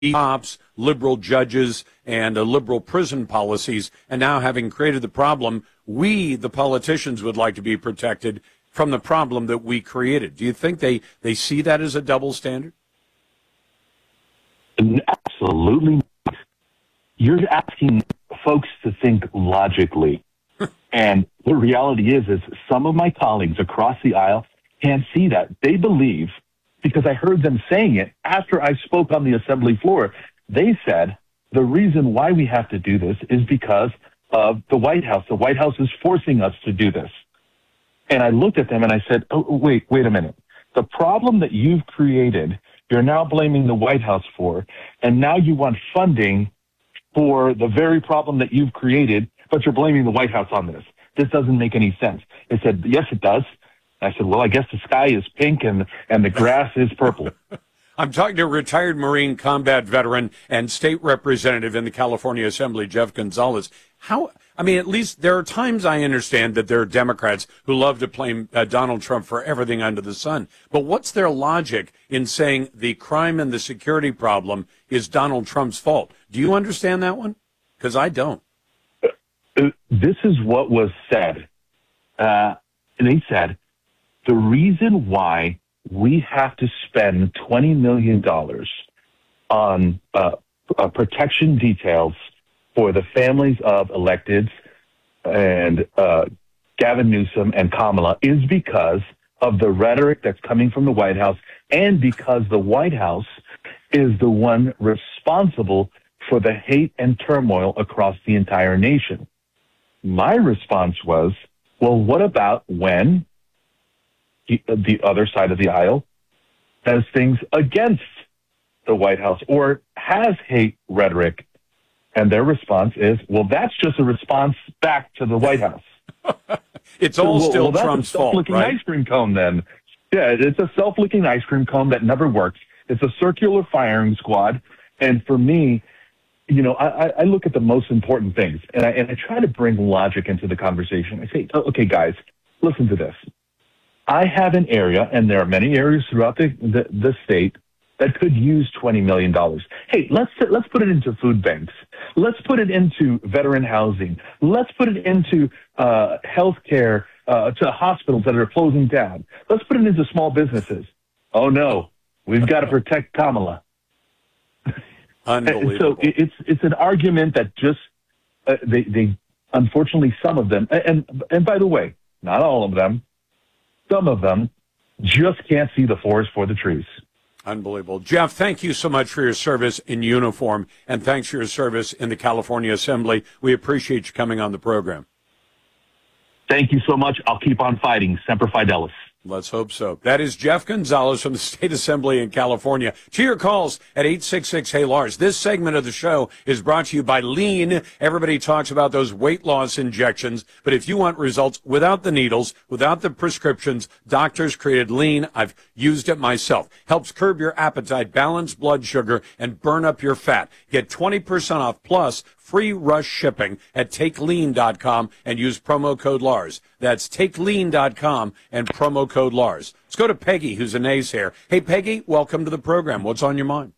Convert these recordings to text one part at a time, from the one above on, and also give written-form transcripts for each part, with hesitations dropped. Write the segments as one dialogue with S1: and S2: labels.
S1: cops, liberal judges, and liberal prison policies. And now, having created the problem, we, the politicians, would like to be protected from the problem that we created. Do you think they see that as a double standard?
S2: Absolutely. You're asking folks to think logically. And the reality is some of my colleagues across the aisle can't see that. They believe, because I heard them saying it after I spoke on the assembly floor, they said the reason why we have to do this is because of the White House. The White House is forcing us to do this. And I looked at them and I said, oh, wait a minute. The problem that you've created, you're now blaming the White House for, and now you want funding for the very problem that you've created, but you're blaming the White House on this. This doesn't make any sense. They said, yes, it does. I said, well, I guess the sky is pink and the grass is purple.
S1: I'm talking to retired Marine combat veteran and state representative in the California Assembly, Jeff Gonzalez. At least there are times I understand that there are Democrats who love to blame Donald Trump for everything under the sun. But what's their logic in saying the crime and the security problem is Donald Trump's fault? Do you understand that one? Because I don't.
S2: This is what was said. They said, the reason why we have to spend $20 million on protection details for the families of electeds and Gavin Newsom and Kamala is because of the rhetoric that's coming from the White House and because the White House is the one responsible for the hate and turmoil across the entire nation. My response was, well, what about when the other side of the aisle has things against the White House or has hate rhetoric? And their response is, well, that's just a response back to the White House.
S1: It's all still Trump's fault, right?
S2: It's a self-licking ice cream cone then. Yeah, it's a self-licking ice cream cone that never works. It's a circular firing squad. And for me, I look at the most important things, and I try to bring logic into the conversation. I say, okay, guys, listen to this. I have an area, and there are many areas throughout the state that could use $20 million. Hey, let's put it into food banks. Let's put it into veteran housing. Let's put it into health care to hospitals that are closing down. Let's put it into small businesses. Oh, no, we've got to protect Kamala.
S1: Unbelievable.
S2: So it's an argument that just they unfortunately, some of them, and by the way, not all of them, some of them just can't see the forest for the trees.
S1: Unbelievable. Jeff, thank you so much for your service in uniform, and thanks for your service in the California Assembly. We appreciate you coming on the program.
S2: Thank you so much. I'll keep on fighting. Semper Fidelis.
S1: Let's hope so. That is Jeff Gonzalez from the State Assembly in California. To your calls at 866-HEY-LARS. This segment of the show is brought to you by Lean. Everybody talks about those weight loss injections, but if you want results without the needles, without the prescriptions, doctors created Lean. I've used it myself. Helps curb your appetite, balance blood sugar, and burn up your fat. Get 20% off plus free rush shipping at TakeLean.com and use promo code LARS. That's TakeLean.com and promo code LARS. Let's go to Peggy, who's a naysayer. Hey, Peggy, welcome to the program. What's on your mind?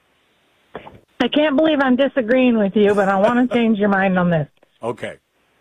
S3: I can't believe I'm disagreeing with you, but I want to change your mind on this.
S1: Okay.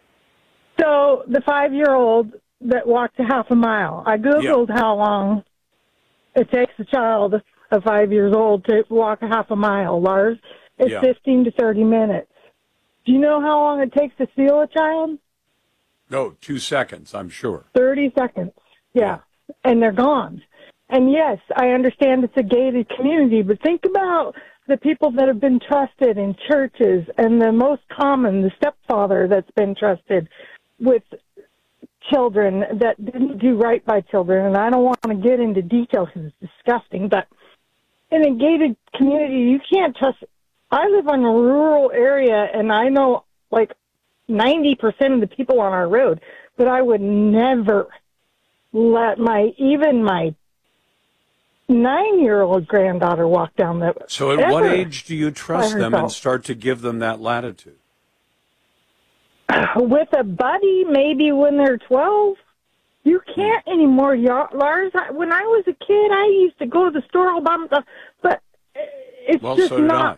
S3: So the 5-year-old that walked a half a mile, I Googled how long it takes a child of 5 years old to walk a half a mile, Lars. It's 15 to 30 minutes. Do you know how long it takes to steal a child?
S1: No, 2 seconds, I'm sure.
S3: 30 seconds, yeah. And they're gone. And yes, I understand it's a gated community, but think about the people that have been trusted in churches, and the most common, the stepfather that's been trusted with children that didn't do right by children. And I don't want to get into details because it's disgusting, but in a gated community, you can't trust. I live in a rural area, and I know like 90% of the people on our road, but I would never let even my 9-year-old granddaughter walk down the.
S1: So at what age do you trust them and start to give them that latitude?
S3: With a buddy, maybe when they're 12. You can't anymore, Lars. When I was a kid, I used to go to the store all by myself, but it's
S1: Well,
S3: just
S1: so did
S3: not